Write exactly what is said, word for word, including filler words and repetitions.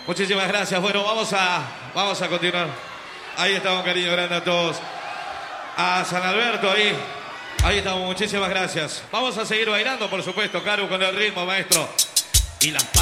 Muchísimas gracias. Bueno, vamos a, vamos a continuar. Ahí estamos, un cariño grande a todos. A San Alberto, ahí. Ahí estamos, muchísimas gracias. Vamos a seguir bailando, por supuesto, Caru, con el ritmo, maestro. Y las